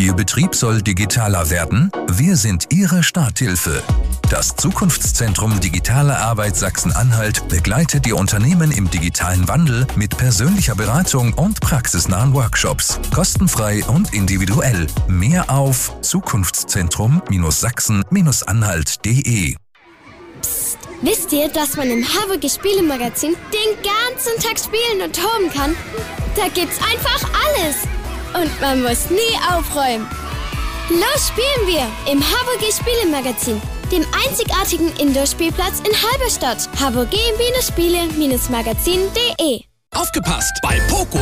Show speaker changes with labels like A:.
A: Ihr Betrieb soll digitaler werden? Wir sind Ihre Starthilfe. Das Zukunftszentrum Digitale Arbeit Sachsen-Anhalt begleitet Ihr Unternehmen im digitalen Wandel mit persönlicher Beratung und praxisnahen Workshops. Kostenfrei und individuell. Mehr auf zukunftszentrum-sachsen-anhalt.de.
B: Psst, wisst ihr, dass man im HWG Spielemagazin den ganzen Tag spielen und toben kann? Da gibt's einfach alles. Und man muss nie aufräumen. Los spielen wir im HWG Spielemagazin, dem einzigartigen Indoor-Spielplatz in Halberstadt. hvg-spiele-magazin.de.
C: Aufgepasst! Bei Poco